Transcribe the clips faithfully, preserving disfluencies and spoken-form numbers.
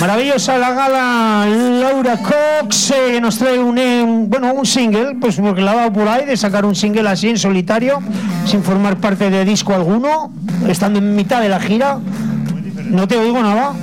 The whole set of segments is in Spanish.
Maravillosa la gala Laura Cox, eh, que nos trae un, eh, un, bueno, un single, pues porque la ha dado por ahí de sacar un single así en solitario, sin formar parte de disco alguno, estando en mitad de la gira. No te oigo nada.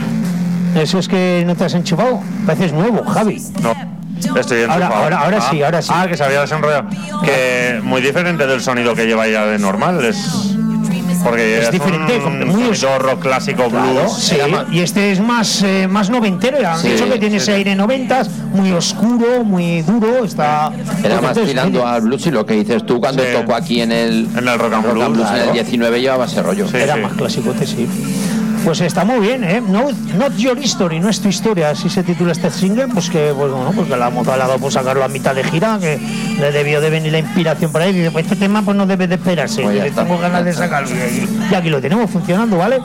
Eso es que no te has enchufado. Pareces nuevo, Javi. No, estoy enchufado. Ahora, ahora, ahora ah, sí, ahora sí. Ah, que se había desenrollado. Que muy diferente del sonido que lleva ya de normal. Es porque es, es diferente, un muy sonido rock clásico, claro, blues. sí, y este es más eh, más noventero. Han sí, dicho que tiene sí, ese sí. aire noventas, muy oscuro, muy duro. Está. Era más tirando al blues, y lo que dices tú cuando sí. tocó aquí en el, en el Rock and rock Blues, and blues claro. en el diecinueve llevaba ese rollo. Sí, Era sí. más clásico, sí. Pues está muy bien, ¿eh? No, Not Your History, no es tu historia, así se titula este single, pues que, pues bueno, pues que la hemos dado por sacarlo a mitad de gira, que le debió de venir la inspiración por ahí, y dice, pues este tema pues no debe de esperarse, pues que tengo ganas de sacarlo, y, y aquí lo tenemos funcionando, ¿vale?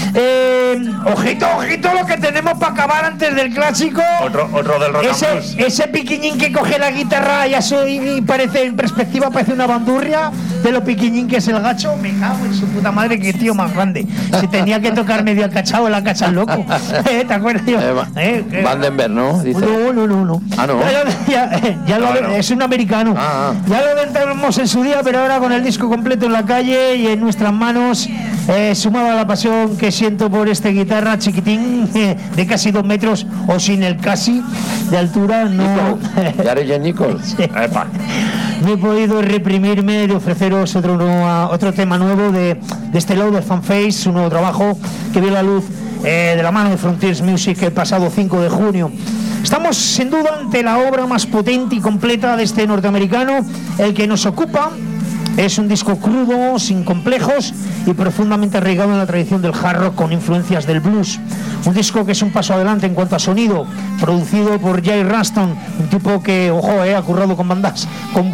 Eh, ojito, ojito lo que tenemos para acabar antes del clásico. Otro, otro del Rock Ese, and Blues. ese piquiñín que coge la guitarra y, eso, y parece, en perspectiva parece una bandurria, de lo piquiñín que es el gacho, me cago en su puta madre, que tío más grande. Si tenía que tocar medio al cachao, la cacha al loco. ¿Eh? ¿Te acuerdas? Yo, Eh, eh, Vandenberg, ¿no? Dice. No, no, no, no. Ah, no. Ya, ya, ya lo, Claro. es un americano. Ah, ah. Ya lo vendemos en su día, pero ahora con el disco completo en la calle y en nuestras manos, eh, sumado a la pasión que siento por este guitarra chiquitín, eh, de casi dos metros o sin el casi de altura, no. Jared J. Nichols. Epa. No he podido reprimirme de ofreceros otro, nueva, otro tema nuevo de, de este lado de Fanface, su nuevo trabajo que vio la luz eh, de la mano de Frontiers Music el pasado cinco de junio. Estamos sin duda ante la obra más potente y completa de este norteamericano. El que nos ocupa es un disco crudo, sin complejos y profundamente arraigado en la tradición del hard rock con influencias del blues. Un disco que es un paso adelante en cuanto a sonido, producido por Jay Ruston, un tipo que, ojo, eh, ha currado con bandas, con,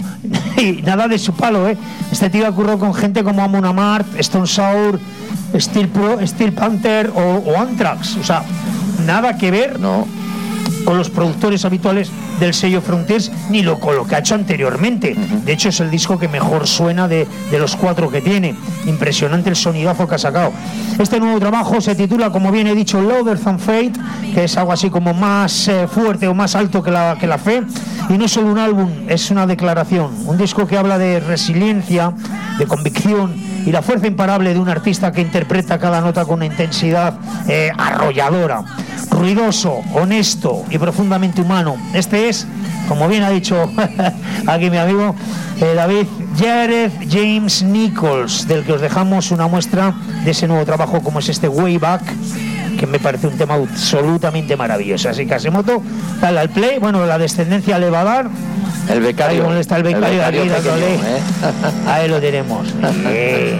y nada de su palo, eh. Este tío ha currado con gente como Amon Amarth, Stone Sour, Steel, Pro, Steel Panther o, o Anthrax, o sea, nada que ver, No. con los productores habituales del sello Frontiers, ni lo, con lo que ha hecho anteriormente. De hecho, es el disco que mejor suena de, de los cuatro que tiene. Impresionante el sonidazo que ha sacado. Este nuevo trabajo se titula, como bien he dicho, Louder Than Fate, que es algo así como más eh, fuerte o más alto que la, que la fe. Y no es solo un álbum, es una declaración. Un disco que habla de resiliencia, de convicción y la fuerza imparable de un artista que interpreta cada nota con una intensidad eh, arrolladora. Ruidoso, honesto y profundamente humano. Este es, como bien ha dicho aquí mi amigo eh, David, Jared James Nichols, del que os dejamos una muestra de ese nuevo trabajo como es este Way Back, que me parece un tema absolutamente maravilloso. Así que Hashimoto, dale al play. Bueno, la descendencia le va a dar. El becario. Ahí donde está el becario, el becario aquí dándole. pequeño, ¿eh? Ahí lo tenemos. Bien.